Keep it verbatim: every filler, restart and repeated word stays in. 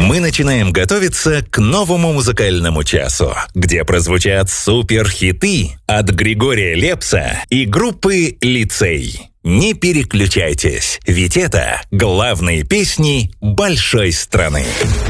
Мы начинаем готовиться к новому музыкальному часу, где прозвучат суперхиты от Григория Лепса и группы «Лицей». Не переключайтесь, ведь это главные песни большой страны.